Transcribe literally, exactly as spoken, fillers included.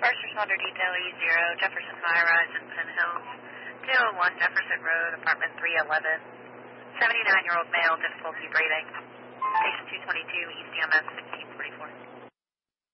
First responder detail E zero, Jefferson High Rise in Penn Hills, two oh one Jefferson Road, apartment three eleven, seventy-nine-year-old male, difficulty breathing, patient two twenty-two, E C M S fifteen forty-four.